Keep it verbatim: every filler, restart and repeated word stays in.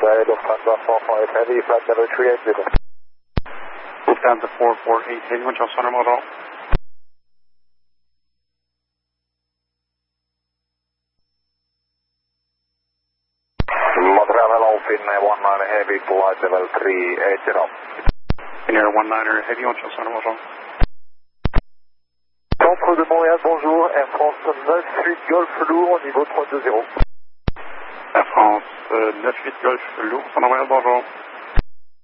ahead of Lufthansa four four eight Heavy, flight level three eight zero. Lufthansa four four eight Heavy, one Charles Center model. Montreal, hello, Finnair one nine Heavy, flight level three eight zero. Finnair one niner Heavy, one Charles Center model. Centre de Montréal, bonjour, Air France neuf huit Golf lourd, niveau trois deux zéro. Air France euh, neuf huit Golf lourd, Centre de Montréal, bonjour.